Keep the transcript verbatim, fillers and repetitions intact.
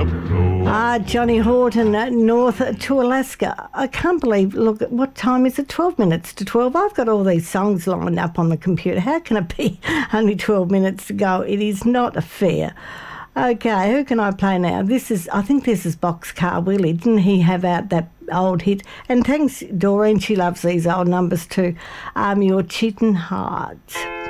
Ah, Johnny Horton, uh, north to Alaska. I can't believe, look, what time is it? twelve minutes to twelve. I've got all these songs lined up on the computer. How can it be only twelve minutes to go? It is not fair. Okay, who can I play now? This is, I think this is Boxcar Willie. Didn't he have out that old hit? And thanks, Doreen, she loves these old numbers too. Um, Your Cheating Heart.